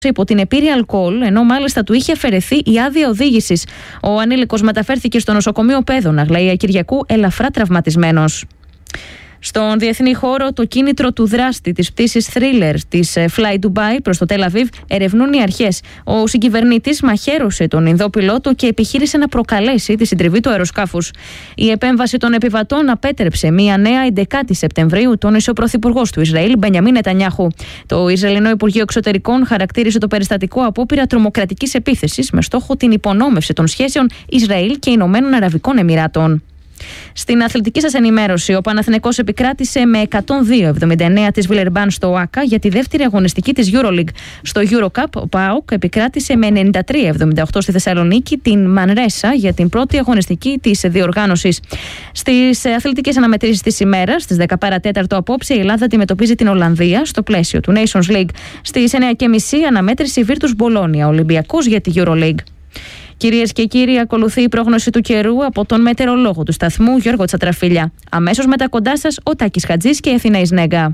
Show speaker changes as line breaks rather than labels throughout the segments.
υπό την επίρρεια αλκοόλ, ενώ μάλιστα του είχε αφαιρεθεί η άδεια οδήγησης. Ο ανήλικος μεταφέρθηκε στο νοσοκομείο Πέδων Αγλαία Κυριακού ελαφρά τραυματισμένος. Στον διεθνή χώρο, το κίνητρο του δράστη της πτήσης Thriller της Fly Dubai προς το Τελ Αβίβ ερευνούν οι αρχές. Ο συγκυβερνήτης μαχαίρωσε τον Ινδό πιλότο και επιχείρησε να προκαλέσει τη συντριβή του αεροσκάφους. Η επέμβαση των επιβατών απέτρεψε μια νέα 11η Σεπτεμβρίου, τόνισε ο πρωθυπουργός του Ισραήλ, Μπενιαμίν Νετανιάχου. Το Ισραηλινό Υπουργείο Εξωτερικών χαρακτήρισε το περιστατικό απόπειρα τρομοκρατικής επίθεσης με στόχο την υπονόμευση των σχέσεων Ισραήλ και Ηνωμένων Αραβικών Εμιράτων. Στην αθλητική σας ενημέρωση, ο Παναθηναϊκός επικράτησε με 102-79 της Βιλερμπάν στο ΆΚΑ για τη δεύτερη αγωνιστική της EuroLeague. Στο EuroCup, ο ΠΑΟΚ επικράτησε με 93-78 στη Θεσσαλονίκη την Μανρέσα για την πρώτη αγωνιστική της διοργάνωσης. Στις αθλητικές αναμετρήσεις της ημέρας, στις 10 παρατέταρτο απόψε, η Ελλάδα αντιμετωπίζει την Ολλανδία στο πλαίσιο του Nations League. Στις 9.30 αναμέτρηση Virtus Bologna, Ολυμπιακός για τη EuroLeague. Κυρίες και κύριοι, ακολουθεί η πρόγνωση του καιρού από τον μετεωρολόγο του σταθμού Γιώργο Τσατραφίλια. Αμέσως μετά κοντά σας ο Τάκης Χατζής και η Αθηνά Ισνέγκα.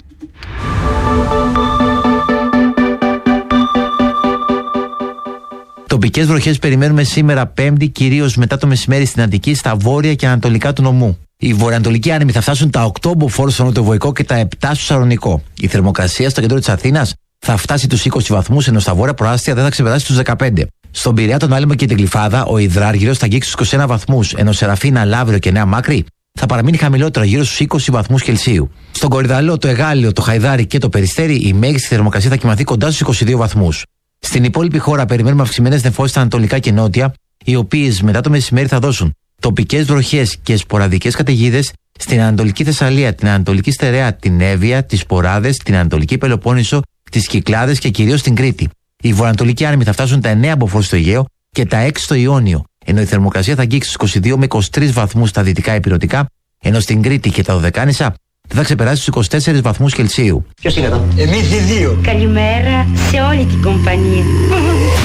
Τοπικές βροχές περιμένουμε σήμερα Πέμπτη, κυρίως μετά το μεσημέρι στην Αττική, στα βόρεια και ανατολικά του νομού. Οι βορειοανατολικοί άνεμοι θα φτάσουν τα 8 μποφόρ στο νοτιοβοϊκό και τα 7 στο Σαλονικό. Η θερμοκρασία στο κέντρο της Αθήνας θα φτάσει τους 20 βαθμούς, ενώ στα βόρεια προάστια δεν θα ξεπεράσει τους 15. Στον Πειραιά, τον Άλυμο και την Γλυφάδα, ο Ιδράργυρος θα αγγίξει στους 21 βαθμούς, ενώ Σεραφίνα, Λαύριο και Νέα Μάκρη θα παραμείνει χαμηλότερο, γύρω στους 20 βαθμούς Κελσίου. Στον Κορυδαλό, το Εγάλιο, το Χαϊδάρι και το Περιστέρι, η μέγιστη θερμοκρασία θα κοιμαθεί κοντά στους 22 βαθμούς. Στην υπόλοιπη χώρα, περιμένουμε αυξημένες νεφώσεις στα ανατολικά και νότια, οι οποίες μετά το μεσημέρι θα δώσουν τοπικές βροχές και σποραδικές καταιγίδες στην Ανατολική Θεσσαλία, την Ανατολική Στερεά, την Εύβοια, τις Ποράδες, την Ανατολική Πελοπόννησο, τις Κυκλάδες και κυρίως την Κρήτη. Οι βορειοανατολικοί άνεμοι θα φτάσουν τα 9 μποφόρ στο Αιγαίο και τα 6 στο Ιόνιο, ενώ η θερμοκρασία θα αγγίξει στους 22 με 23 βαθμούς στα δυτικά ηπειρωτικά, ενώ στην Κρήτη και τα Δωδεκάνησα θα ξεπεράσει στους 24 βαθμούς Κελσίου.
Ποιος είναι εδώ? Εμείς οι δύο.
Καλημέρα σε όλη την κομπανία.